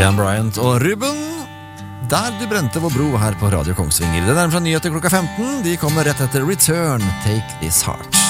Jan Bryant og Ruben Der du brente vår bro her på Radio Kongsvinger Det nærmer seg nyheter klokka 15 De kommer rett etter Return, Take This Heart